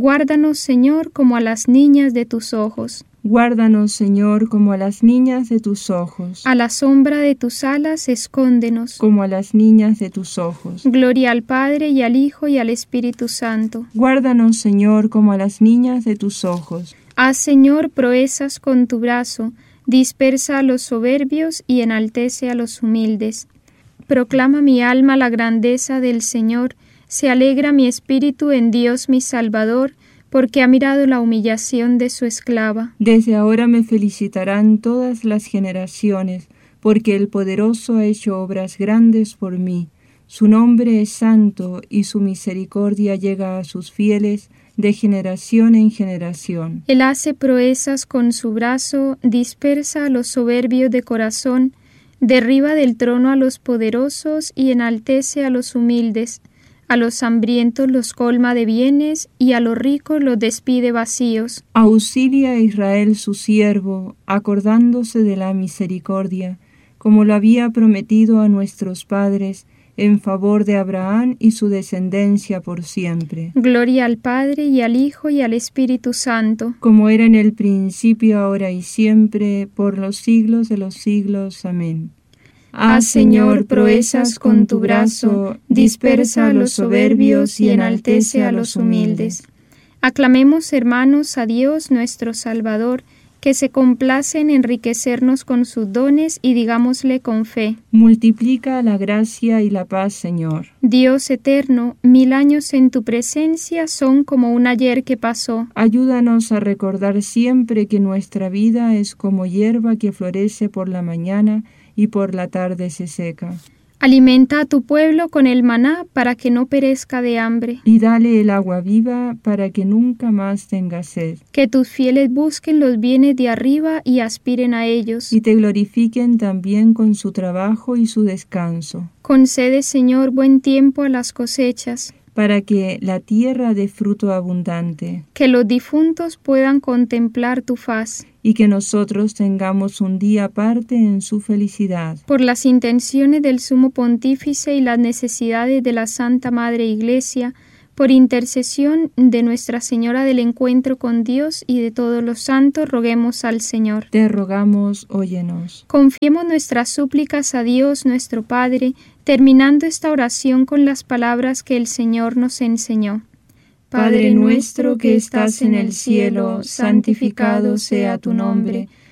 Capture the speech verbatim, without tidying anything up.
Guárdanos, Señor, como a las niñas de tus ojos. Guárdanos, Señor, como a las niñas de tus ojos. A la sombra de tus alas, escóndenos. Como a las niñas de tus ojos. Gloria al Padre, y al Hijo, y al Espíritu Santo. Guárdanos, Señor, como a las niñas de tus ojos. Haz, Señor, proezas con tu brazo, dispersa a los soberbios y enaltece a los humildes. Proclama mi alma la grandeza del Señor, se alegra mi espíritu en Dios mi Salvador, porque ha mirado la humillación de su esclava. Desde ahora me felicitarán todas las generaciones, porque el Poderoso ha hecho obras grandes por mí. Su nombre es santo, y su misericordia llega a sus fieles de generación en generación. Él hace proezas con su brazo, dispersa a los soberbios de corazón, derriba del trono a los poderosos y enaltece a los humildes. A los hambrientos los colma de bienes, y a los ricos los despide vacíos. Auxilia a Israel su siervo, acordándose de la misericordia, como lo había prometido a nuestros padres, en favor de Abraham y su descendencia por siempre. Gloria al Padre, y al Hijo, y al Espíritu Santo. Como era en el principio, ahora y siempre, por los siglos de los siglos. Amén. Haz, Señor, proezas con tu brazo, dispersa a los soberbios y enaltece a los humildes. Aclamemos, hermanos, a Dios nuestro Salvador, que se complace en enriquecernos con sus dones, y digámosle con fe: multiplica la gracia y la paz, Señor. Dios eterno, mil años en tu presencia son como un ayer que pasó. Ayúdanos a recordar siempre que nuestra vida es como hierba que florece por la mañana y por la tarde se seca. Alimenta a tu pueblo con el maná para que no perezca de hambre. Y dale el agua viva para que nunca más tenga sed. Que tus fieles busquen los bienes de arriba y aspiren a ellos. Y te glorifiquen también con su trabajo y su descanso. Concede, Señor, buen tiempo a las cosechas, para que la tierra dé fruto abundante. Que los difuntos puedan contemplar tu faz. Y que nosotros tengamos un día aparte en su felicidad. Por las intenciones del Sumo Pontífice y las necesidades de la Santa Madre Iglesia, por intercesión de Nuestra Señora del Encuentro con Dios y de todos los santos, roguemos al Señor. Te rogamos, óyenos. Confiemos nuestras súplicas a Dios nuestro Padre, terminando esta oración con las palabras que el Señor nos enseñó. Padre nuestro que estás en el cielo, santificado sea tu nombre.